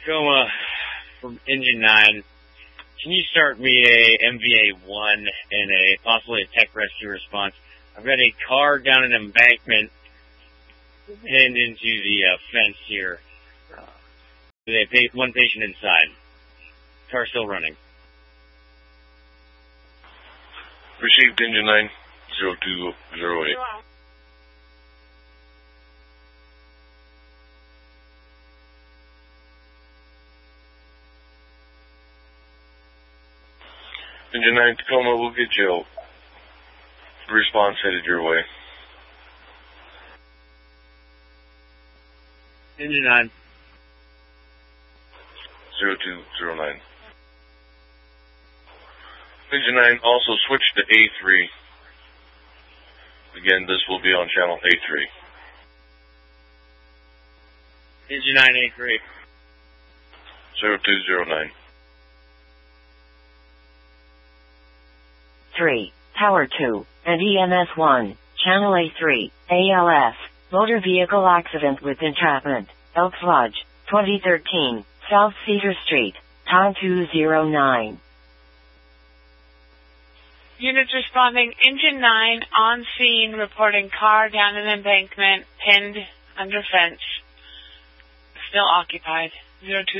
Tacoma from Engine 9. Can you start me a MVA-1 and possibly a tech rescue response? I've got a car down an embankment and into the fence here. With one patient inside. Car still running. Received Engine 9, 0208. Engine 9 Tacoma, we'll get you a response headed your way. Engine 9. 0209. Engine 9 also switched to A3. Again, this will be on channel A3. Engine 9, A3. 0209. 3, Tower 2, and EMS 1, Channel A3, ALF, motor vehicle accident with entrapment, Elks Lodge, 2013, South Cedar Street, time 209. Units responding, Engine 9 on scene, reporting car down an embankment, pinned under fence, still occupied, 02.